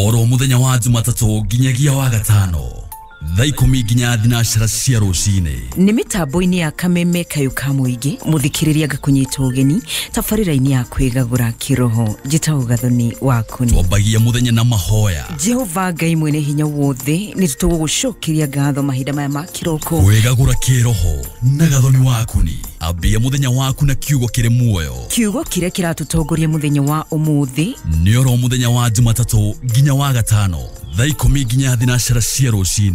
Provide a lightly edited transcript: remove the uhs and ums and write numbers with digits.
oro muthenya wa Jumatatu nginyagia wa gatano thaa 10 nginya thinacara cia rucine ni mitambo-ini ya Kameme Kayuka Muingi muthikiriria ngakunyita ugeni tabarira-ini ya kwigagura kiroho njitagwo Gathoni Wakuni. twambagia muthenya na mahoya. Jehova Ngai mwene hinya wothe ni tugugucokeria ngatho mahinda maya ma kiroko kwigagura kiroho na Gathoni Wakuni. Ambia muthenya waku na kiugo kiri muoyo. kiugo kiria kiratutongoria muthenya wa umuthi ni oro muthenya wa Jumatatu nginya wa gatano thaa 10 nginya thinacara cia rucine.